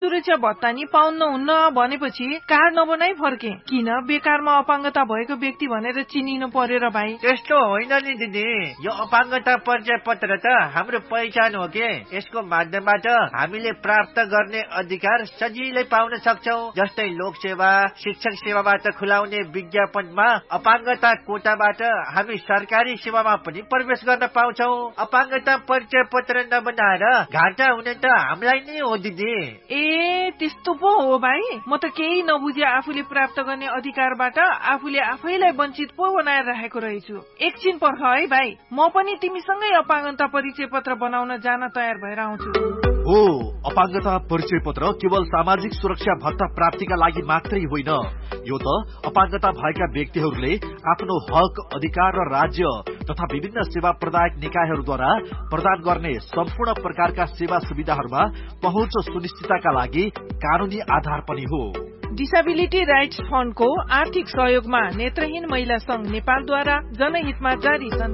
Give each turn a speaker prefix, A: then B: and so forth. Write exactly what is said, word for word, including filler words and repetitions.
A: सुरक्षा भत्ता नि पाउन्न हुन्न भनेपछि कार्ड नबनाई फर्के। किन बेकारमा अपाङ्गता भएको व्यक्ति भनेर चिनिनु पर्यो र भाइ?
B: त्यस्तो होइन नि दिदी, यो अपाङ्गता परिचय पत्र त हाम्रो पहिचान हो के। यसको माध्यमबाट हामीले प्राप्त गर्ने अधिकार सजिलै पाउन सक्छौ। जस्तै लोक सेवा, शिक्षक सेवाबाट खुलाउने विज्ञापनमा अपाङ्गता कोटाबाट हामी सरकारी सेवामा पनि प्रवेश गर्न पाउँछौ। अपाङ्गता परिचय पत्र नबनाएर घाटा हुने त हामीलाई नै हो दिदी।
A: ए त्यस्तो पो हो भाइ, म त केही नबुझे आफूले प्राप्त गर्ने अधिकारबाट आफूले आफैलाई वञ्चित पो बनाएर राखेको रहेछु। एकछिन पर्ख है भाइ, म पनि तिमीसँगै अपाङ्गता परिचय पत्र बनाउन जान तयार भएर आउँछु।
C: हो, अपाङ्गता परिचय पत्र केवल सामाजिक सुरक्षा भत्ता प्राप्तिका लागि मात्रै होइन, यो त अपाङ्गता भएका व्यक्तिहरूले आफ्नो हक, अधिकार र राज्य तथा विभिन्न सेवा प्रदायक निकायहरूद्वारा प्रदान गर्ने सम्पूर्ण प्रकारका सेवा सुविधाहरूमा पहुँच सुनिश्चितका लागि कानूनी आधार पनि हो।
A: डिसेबिलिटी राइट्स फन्डको आर्थिक सहयोगमा नेत्रहीन महिला संघ नेपालद्वारा जनहितमा जारी